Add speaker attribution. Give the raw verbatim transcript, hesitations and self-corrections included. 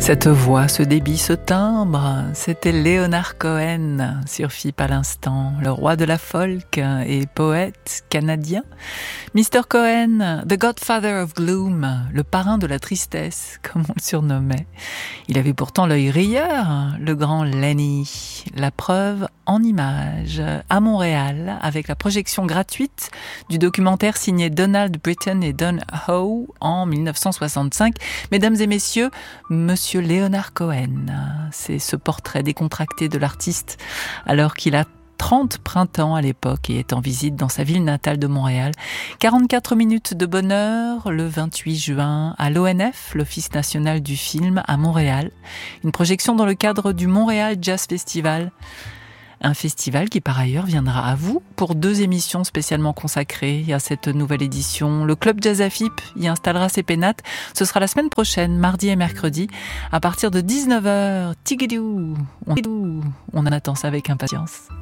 Speaker 1: Cette voix, ce débit, ce timbre, c'était Leonard Cohen sur F I P à l'instant, le roi de la folk et poète canadien. mister Cohen, the Godfather of Gloom, le parrain de la tristesse, comme on le surnommait. Il avait pourtant l'œil rieur, le grand Lenny. La preuve en images, à Montréal, avec la projection gratuite du documentaire signé Donald Britton et Don Howe en dix-neuf cent soixante-cinq. Mesdames et messieurs, Monsieur Leonard Cohen, c'est ce portrait décontracté de l'artiste alors qu'il a trente printemps à l'époque et est en visite dans sa ville natale de Montréal. quarante-quatre minutes de bonheur le vingt-huit juin à l'O N F, l'Office national du film à Montréal. Une projection dans le cadre du Montréal Jazz Festival. Un festival qui par ailleurs viendra à vous pour deux émissions spécialement consacrées à cette nouvelle édition. Le Club Jazz à F I P y installera ses pénates. Ce sera la semaine prochaine, mardi et mercredi, à partir de dix-neuf heures. Tigidou, on, on attend ça avec impatience.